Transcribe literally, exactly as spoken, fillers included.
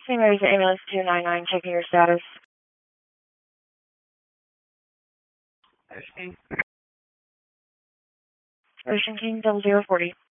Saint Mary's Ambulance two nine nine, checking your status. Ocean King. Ocean King, double zero forty.